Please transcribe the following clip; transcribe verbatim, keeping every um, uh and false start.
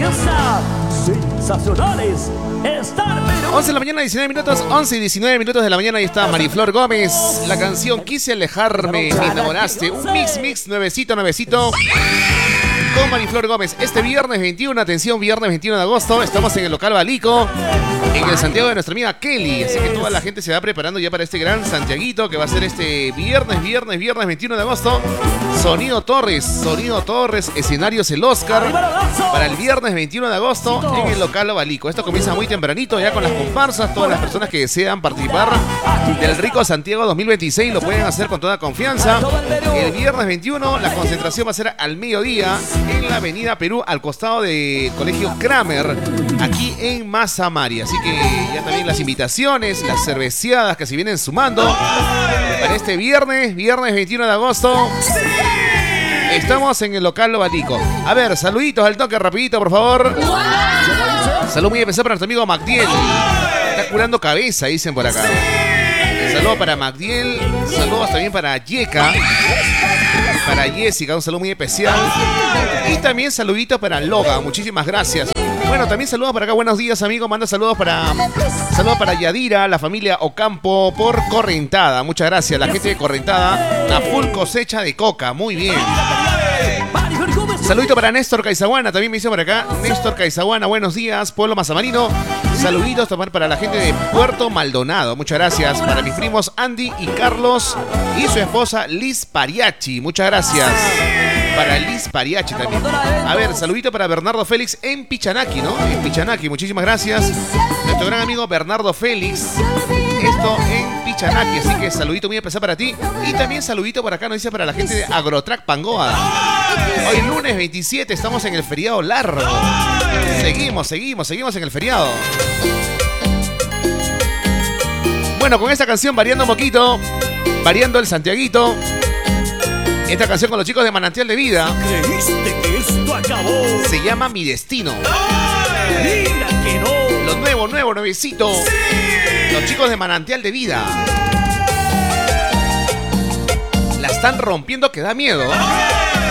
comienza Sensacionales Star Perú. once de la mañana, diecinueve minutos, once y diecinueve minutos de la mañana. Ahí está Mariflor Gómez, la canción Quise alejarme, me enamoraste. Un mix, mix, nuevecito, nuevecito con Mariflor Gómez. Este viernes veintiuno, atención, viernes veintiuno de agosto, estamos en el local Balico, en el Santiago de nuestra amiga Kelly. Así que toda la gente se va preparando ya para este gran Santiaguito que va a ser este viernes, viernes, viernes veintiuno de agosto. Sonido Torres, Sonido Torres, escenarios El Oscar para el viernes veintiuno de agosto en el local Balico. Esto comienza muy tempranito ya con las comparsas. Todas las personas que desean participar del Rico Santiago dos mil veintiséis lo pueden hacer con toda confianza. El viernes veintiuno la concentración va a ser al mediodía en la avenida Perú, al costado de Colegio Kramer, aquí en Mazamari. Así que ya también las invitaciones, las cerveceadas que se vienen sumando para este viernes, viernes veintiuno de agosto. Estamos en el local Balico. A ver, saluditos al toque rapidito, por favor. Salud muy especial para nuestro amigo Magdiel. Está curando cabeza, dicen por acá. Saludos para Magdiel. Saludos también para Yeka. Para Jessica, un saludo muy especial. Y también saluditos para Loga. Muchísimas gracias. Bueno, también saludos para acá. Buenos días, amigos. Manda saludos para saludos para Yadira, la familia Ocampo por Correntada. Muchas gracias. La gente de Correntada, la full cosecha de coca. Muy bien. Saludito para Néstor Caizaguana, también me dice por acá. Néstor Caizaguana, buenos días, pueblo mazamarino. Saluditos también para la gente de Puerto Maldonado. Muchas gracias. Para mis primos Andy y Carlos y su esposa Liz Pariachi. Muchas gracias. Para Liz Pariachi también. A ver, saludito para Bernardo Félix en Pichanaki, ¿no? En Pichanaki, muchísimas gracias. Nuestro gran amigo Bernardo Félix. Esto en Pichanaki, así que saludito muy especial para ti. Y también saludito por acá, nos dice para la gente de Agrotrack Pangoa. Hoy lunes veintisiete, estamos en el feriado largo. Seguimos, seguimos, seguimos en el feriado. Bueno, con esta canción variando un poquito, variando el Santiaguito. Esta canción con los chicos de Manantial de Vida. ¿Creíste que esto acabó? Se llama Mi Destino. Mira que no. Lo nuevo, nuevo, nuevecito. Sí. Los chicos de Manantial de Vida. La están rompiendo que da miedo.